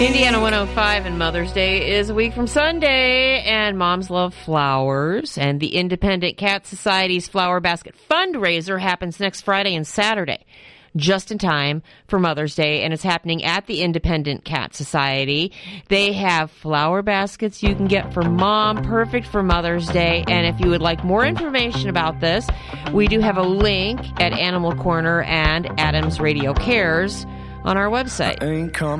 Indiana 105 and Mother's Day is a week from Sunday, and moms love flowers. And the Independent Cat Society's Flower Basket fundraiser happens next Friday and Saturday, just in time for Mother's Day, and it's happening at the Independent Cat Society. They have flower baskets you can get for mom, perfect for Mother's Day. And if you would like more information about this, we do have a link at Animal Corner and Adams Radio Cares on our website.